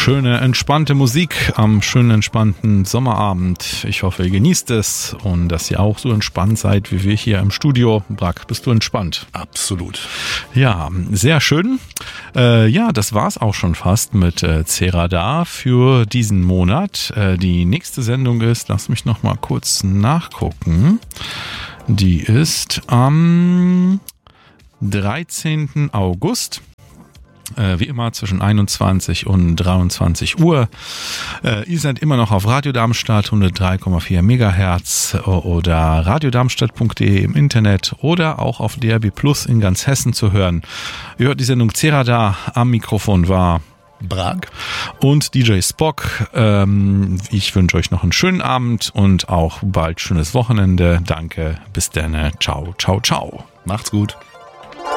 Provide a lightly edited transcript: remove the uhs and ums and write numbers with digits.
schöne, entspannte Musik am schönen, entspannten Sommerabend. Ich hoffe, ihr genießt es und dass ihr auch so entspannt seid wie wir hier im Studio. Brack, bist du entspannt? Absolut. Ja, sehr schön. Das war's auch schon fast mit Cerada für diesen Monat. Die nächste Sendung ist, lass mich noch mal kurz nachgucken. Die ist am 13. August. Wie immer zwischen 21 und 23 Uhr. Ihr seid immer noch auf Radio Darmstadt 103,4 Megahertz oder radiodarmstadt.de im Internet oder auch auf DRB Plus in ganz Hessen zu hören. Ihr hört die Sendung Cerada. Am Mikrofon war Brack und DJ Spock. Ich wünsche euch noch einen schönen Abend und auch bald schönes Wochenende. Danke. Bis dann. Ciao, ciao, ciao. Macht's gut.